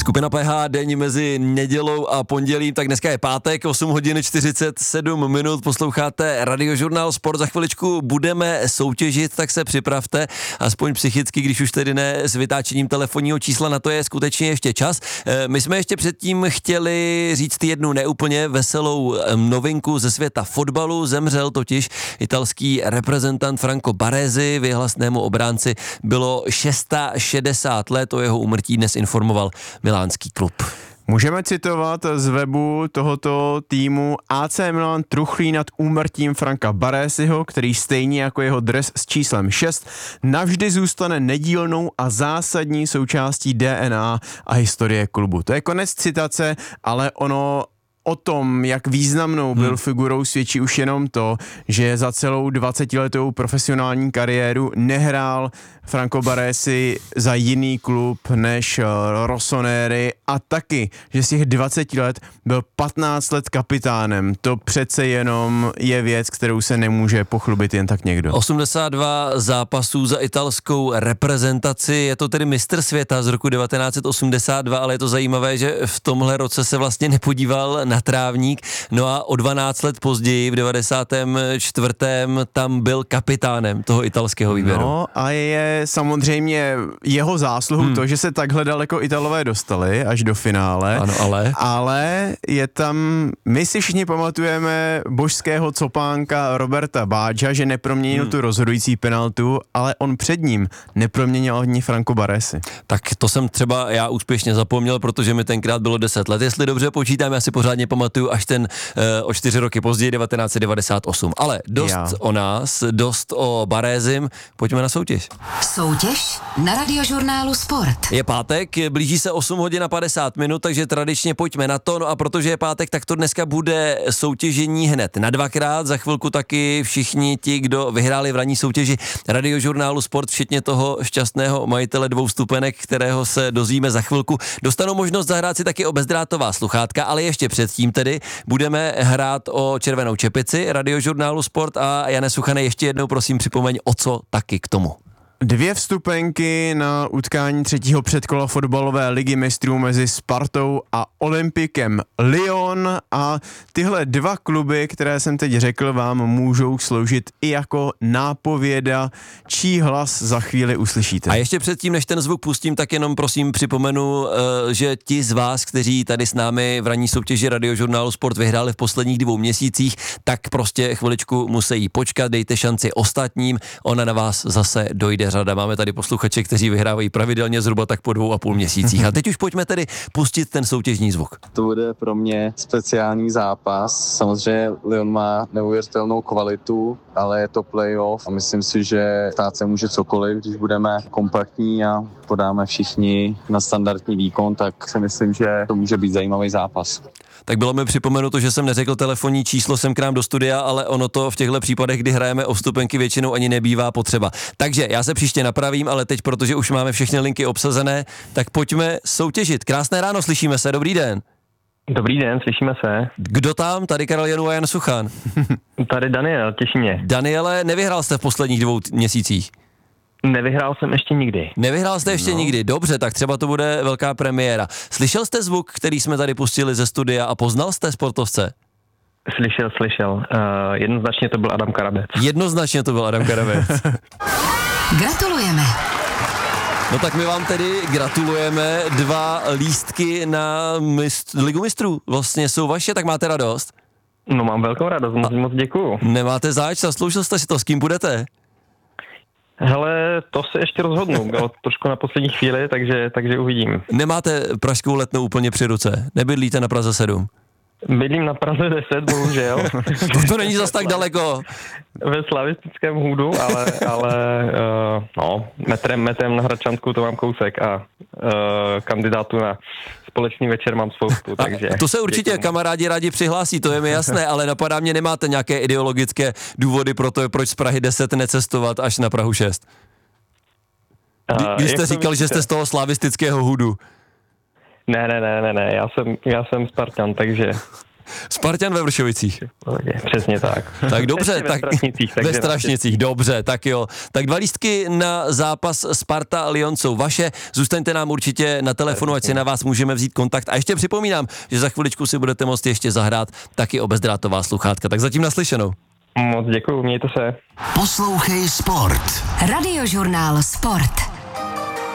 Skupina PH, denní mezi nedělou a pondělím, tak dneska je pátek, 8 hodin 47 minut, posloucháte Radiožurnál Sport, za chviličku budeme soutěžit, tak se připravte, aspoň psychicky, když už tedy ne s vytáčením telefonního čísla, na to je skutečně ještě čas. My jsme ještě předtím chtěli říct jednu neúplně veselou novinku ze světa fotbalu, zemřel totiž italský reprezentant Franco Baresi, vyhlasnému obránci bylo 660 let, o jeho úmrtí dnes informoval milánský klub. Můžeme citovat z webu tohoto týmu: AC Milan truchlí nad úmrtím Franca Baresiho, který stejně jako jeho dres s číslem 6 navždy zůstane nedílnou a zásadní součástí DNA a historie klubu. To je konec citace, ale ono o tom, jak významnou byl figurou, svědčí už jenom to, že za celou 20letou profesionální kariéru nehrál Franco Baresi za jiný klub než Rossoneri a taky, že z těch 20 let byl 15 let kapitánem. To přece jenom je věc, kterou se nemůže pochlubit jen tak někdo. 82 zápasů za italskou reprezentaci, je to tedy mistr světa z roku 1982, ale je to zajímavé, že v tomhle roce se vlastně nepodíval na trávník, no a o 12 let později, v 94. tam byl kapitánem toho italského výběru. No a je samozřejmě jeho zásluhou to, že se takhle daleko Italové dostali až do finále. Ano, ale je tam, my si všichni pamatujeme božského copánka Roberta Baggia, že neproměnil tu rozhodující penaltu, ale on před ním neproměnil ani Franco Baresi. Tak to jsem třeba já úspěšně zapomněl, protože mi tenkrát bylo 10 let. Jestli dobře počítám, já si pořádně pamatuju až ten o 4 roky později, 1998. Ale dost o nás, dost o Baresim, pojďme na soutěž. Soutěž na Radiožurnálu Sport. Je pátek, blíží se 8 hodin a 50 minut, takže tradičně pojďme na to. No a protože je pátek, tak to dneska bude soutěžení hned na dvakrát. Za chvilku taky všichni ti, kdo vyhráli v ranní soutěži Radiožurnálu Sport, včetně toho šťastného majitele 2 vstupenek, kterého se dozvíme za chvilku, dostanou možnost zahrát si taky o bezdrátová sluchátka, ale ještě předtím tedy budeme hrát o červenou čepici Radiožurnálu Sport a Jane Suchane, ještě jednou prosím připomeň, o co taky k tomu. 2 vstupenky na utkání 3. předkola fotbalové ligy mistrů mezi Spartou a Olympikem Lyon a tyhle 2 kluby, které jsem teď řekl, vám můžou sloužit i jako nápověda, čí hlas za chvíli uslyšíte. A ještě předtím, než ten zvuk pustím, tak jenom prosím připomenu, že ti z vás, kteří tady s námi v ranní soutěži Radiožurnálu Sport vyhráli v posledních 2 měsících, tak prostě chviličku musí počkat, dejte šanci ostatním, ona na vás zase dojde řada. Máme tady posluchače, kteří vyhrávají pravidelně zhruba tak po 2,5 měsících. A teď už pojďme tedy pustit ten soutěžní zvuk. To bude pro mě speciální zápas. Samozřejmě Lyon má neuvěřitelnou kvalitu, ale je to playoff a myslím si, že stát se může cokoliv, když budeme kompaktní a podáme všichni na standardní výkon, tak si myslím, že to může být zajímavý zápas. Tak bylo mi připomenuto, že jsem neřekl telefonní číslo sem k nám do studia, ale ono to v těchto případech, kdy hrajeme o vstupenky, většinou ani nebývá potřeba. Takže já se příště napravím, ale teď, protože už máme všechny linky obsazené, tak pojďme soutěžit. Krásné ráno, slyšíme se, dobrý den. Dobrý den, slyšíme se. Kdo tam? Tady Karel Janu a Jan Suchan. Tady Daniel, těší mě. Daniele, nevyhrál jste v posledních 2 měsících? Nevyhrál jsem ještě nikdy. Nevyhrál jste ještě nikdy, dobře, tak třeba to bude velká premiéra. Slyšel jste zvuk, který jsme tady pustili ze studia a poznal jste sportovce? Slyšel. Jednoznačně to byl Adam Karabec. Jednoznačně to byl Adam Karabec. Gratulujeme. No tak my vám tedy gratulujeme, 2 lístky na Ligu mistrů vlastně jsou vaše, tak máte radost? No mám velkou radost, moc děkuju. Nemáte zač, zasloužil jste si to, s kým budete? Hele, to se ještě rozhodnu, bylo trošku na poslední chvíli, takže uvidím. Nemáte pražskou Letnou úplně při ruce, nebydlíte na Praze 7? Bydlím na Praze 10, bohužel. To není zas tak daleko. Ve slavistickém Hůdu, ale metrem na Hradčansku to mám kousek a kandidátů na společný večer mám spoustu, takže... To se určitě kamarádi rádi přihlásí, to je mi jasné, ale napadá mě, nemáte nějaké ideologické důvody pro to, proč z Prahy 10 necestovat až na Prahu 6? Když jste říkal, že jste z toho slavistického Hůdu. Ne, já jsem Spartan, takže Spartan ve Vršovicích. Přesně tak. Tak dobře, Ještě tak ve Strašnicích, dobře, tak jo. Tak 2 lístky na zápas Sparta Lyon jsou vaše. Zůstaňte nám určitě na telefonu, ať si na vás můžeme vzít kontakt. A ještě připomínám, že za chviličku si budete moct ještě zahrát taky o bezdrátová sluchátka. Tak zatím naslyšenou. Moc děkuju, mějte se. Poslouchej Sport. Radiožurnál Sport.